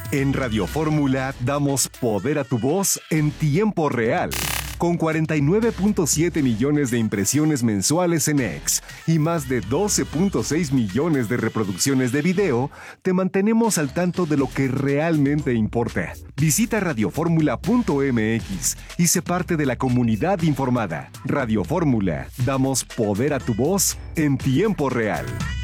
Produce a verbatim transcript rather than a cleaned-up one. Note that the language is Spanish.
En Radio Fórmula damos poder a tu voz en tiempo real. Con cuarenta y nueve punto siete millones de impresiones mensuales en X y más de doce punto seis millones de reproducciones de video, te mantenemos al tanto de lo que realmente importa. Visita radio fórmula punto m x y sé parte de la comunidad informada. Radio Fórmula, damos poder a tu voz en tiempo real.